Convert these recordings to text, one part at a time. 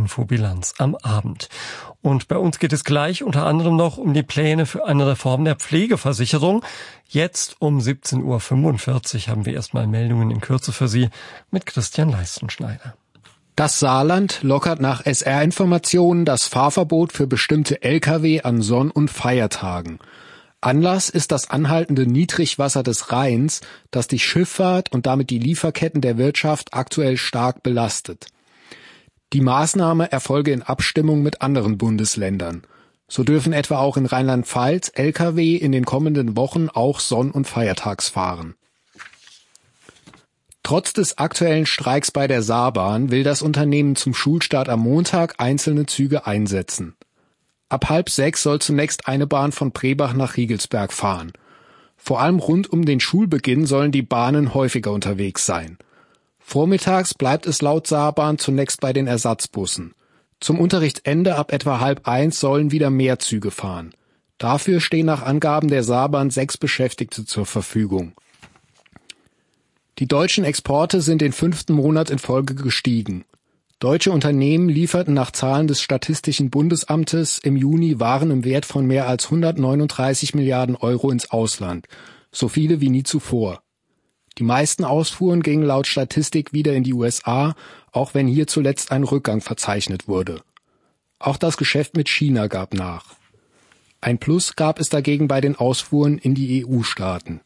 Infobilanz am Abend. Und bei uns geht es gleich unter anderem noch um die Pläne für eine Reform der Pflegeversicherung. Jetzt um 17.45 Uhr haben wir erstmal Meldungen in Kürze für Sie mit Christian Leistenschneider. Das Saarland lockert nach SR-Informationen das Fahrverbot für bestimmte Lkw an Sonn- und Feiertagen. Anlass ist das anhaltende Niedrigwasser des Rheins, das die Schifffahrt und damit die Lieferketten der Wirtschaft aktuell stark belastet. Die Maßnahme erfolge in Abstimmung mit anderen Bundesländern. So dürfen etwa auch in Rheinland-Pfalz Lkw in den kommenden Wochen auch sonn- und feiertags fahren. Trotz des aktuellen Streiks bei der Saarbahn will das Unternehmen zum Schulstart am Montag einzelne Züge einsetzen. Ab 5:30 soll zunächst eine Bahn von Brebach nach Riegelsberg fahren. Vor allem rund um den Schulbeginn sollen die Bahnen häufiger unterwegs sein. Vormittags bleibt es laut Saarbahn zunächst bei den Ersatzbussen. Zum Unterrichtsende ab etwa 12:30 sollen wieder mehr Züge fahren. Dafür stehen nach Angaben der Saarbahn 6 Beschäftigte zur Verfügung. Die deutschen Exporte sind den 5. Monat in Folge gestiegen. Deutsche Unternehmen lieferten nach Zahlen des Statistischen Bundesamtes im Juni Waren im Wert von mehr als 139 Milliarden Euro ins Ausland, so viele wie nie zuvor. Die meisten Ausfuhren gingen laut Statistik wieder in die USA, auch wenn hier zuletzt ein Rückgang verzeichnet wurde. Auch das Geschäft mit China gab nach. Ein Plus gab es dagegen bei den Ausfuhren in die EU-Staaten.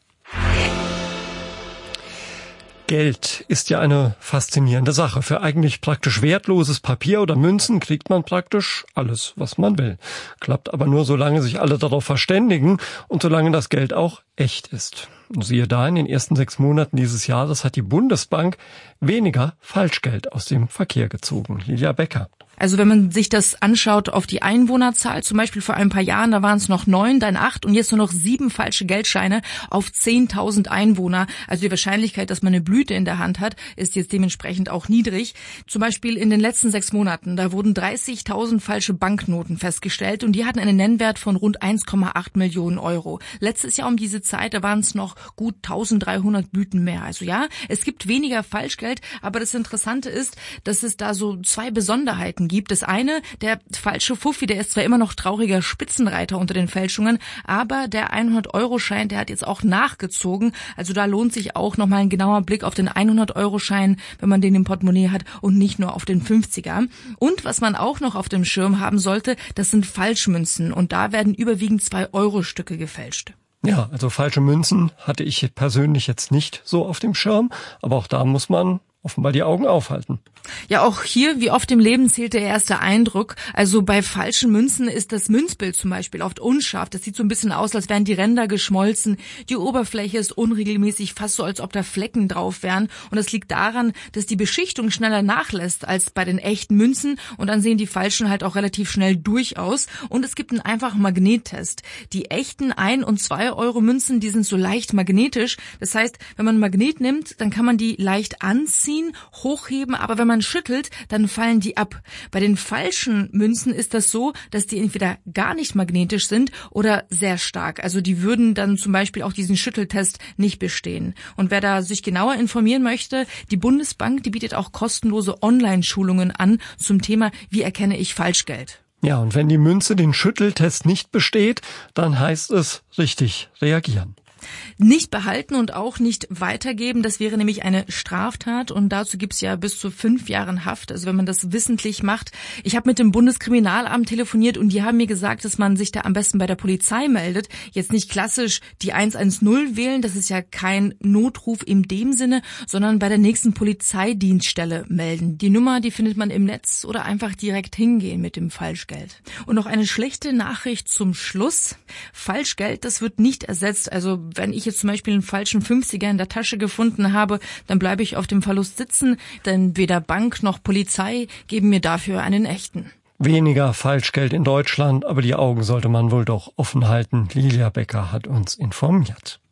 Geld ist ja eine faszinierende Sache. Für eigentlich praktisch wertloses Papier oder Münzen kriegt man praktisch alles, was man will. Klappt aber nur, solange sich alle darauf verständigen und solange das Geld auch echt ist. Und siehe da, in den ersten 6 Monaten dieses Jahres hat die Bundesbank weniger Falschgeld aus dem Verkehr gezogen. Lilia Becker. Also wenn man sich das anschaut auf die Einwohnerzahl, zum Beispiel vor ein paar Jahren, da waren es noch 9, dann 8 und jetzt nur noch 7 falsche Geldscheine auf 10.000 Einwohner. Also die Wahrscheinlichkeit, dass man eine Blüte in der Hand hat, ist jetzt dementsprechend auch niedrig. Zum Beispiel in den letzten 6 Monaten, da wurden 30.000 falsche Banknoten festgestellt und die hatten einen Nennwert von rund 1,8 Millionen Euro. Letztes Jahr um diese Zeit, da waren es noch gut 1.300 Blüten mehr. Also ja, es gibt weniger Falschgeld, aber das Interessante ist, dass es da so 2 Besonderheiten gibt. Das eine, der falsche Fuffi, der ist zwar immer noch trauriger Spitzenreiter unter den Fälschungen, aber der 100-Euro-Schein, der hat jetzt auch nachgezogen. Also da lohnt sich auch nochmal ein genauer Blick auf den 100-Euro-Schein, wenn man den im Portemonnaie hat und nicht nur auf den 50er. Und was man auch noch auf dem Schirm haben sollte, das sind Falschmünzen und da werden überwiegend 2-Euro-Stücke gefälscht. Ja, also falsche Münzen hatte ich persönlich jetzt nicht so auf dem Schirm, aber auch da muss man offenbar die Augen aufhalten. Ja, auch hier, wie oft im Leben, zählt der erste Eindruck. Also bei falschen Münzen ist das Münzbild zum Beispiel oft unscharf. Das sieht so ein bisschen aus, als wären die Ränder geschmolzen. Die Oberfläche ist unregelmäßig, fast so, als ob da Flecken drauf wären. Und das liegt daran, dass die Beschichtung schneller nachlässt als bei den echten Münzen. Und dann sehen die falschen halt auch relativ schnell durch aus. Und es gibt einen einfachen Magnettest. Die echten 1- und 2-Euro-Münzen, die sind so leicht magnetisch. Das heißt, wenn man ein Magnet nimmt, dann kann man die leicht anziehen, hochheben, aber wenn man schüttelt, dann fallen die ab. Bei den falschen Münzen ist das so, dass die entweder gar nicht magnetisch sind oder sehr stark. Also die würden dann zum Beispiel auch diesen Schütteltest nicht bestehen. Und wer da sich genauer informieren möchte, die Bundesbank, die bietet auch kostenlose Online-Schulungen an zum Thema, wie erkenne ich Falschgeld. Ja, und wenn die Münze den Schütteltest nicht besteht, dann heißt es richtig reagieren. Nicht behalten und auch nicht weitergeben, das wäre nämlich eine Straftat und dazu gibt's ja bis zu 5 Jahren Haft, also wenn man das wissentlich macht. Ich habe mit dem Bundeskriminalamt telefoniert und die haben mir gesagt, dass man sich da am besten bei der Polizei meldet. Jetzt nicht klassisch die 110 wählen, das ist ja kein Notruf in dem Sinne, sondern bei der nächsten Polizeidienststelle melden. Die Nummer, die findet man im Netz oder einfach direkt hingehen mit dem Falschgeld. Und noch eine schlechte Nachricht zum Schluss. Falschgeld, das wird nicht ersetzt, also wenn ich jetzt zum Beispiel einen falschen 50er in der Tasche gefunden habe, dann bleibe ich auf dem Verlust sitzen, denn weder Bank noch Polizei geben mir dafür einen echten. Weniger Falschgeld in Deutschland, aber die Augen sollte man wohl doch offen halten. Lilia Becker hat uns informiert.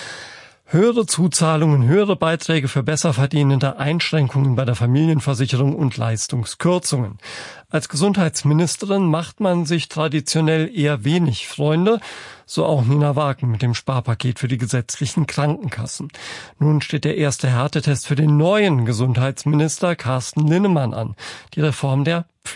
Höhere Zuzahlungen, höhere Beiträge für Besserverdienende, Einschränkungen bei der Familienversicherung und Leistungskürzungen. Als Gesundheitsministerin macht man sich traditionell eher wenig Freunde, so auch Nina Wagen mit dem Sparpaket für die gesetzlichen Krankenkassen. Nun steht der erste Härtetest für den neuen Gesundheitsminister Carsten Linnemann an, die Reform der